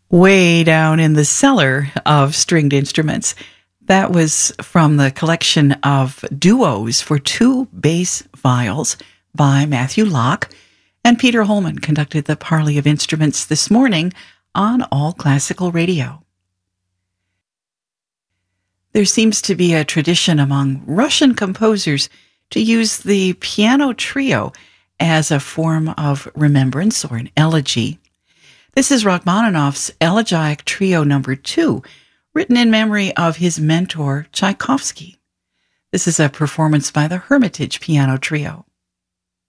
way down in the cellar of stringed instruments. That was from the collection of duos for two bass viols by Matthew Locke, and Peter Holman conducted the Parley of Instruments this morning on All Classical Radio. There seems to be a tradition among Russian composers to use the piano trio as a form of remembrance or an elegy. This is Rachmaninoff's Elegiac Trio No. 2, written in memory of his mentor Tchaikovsky. This is a performance by the Hermitage Piano Trio.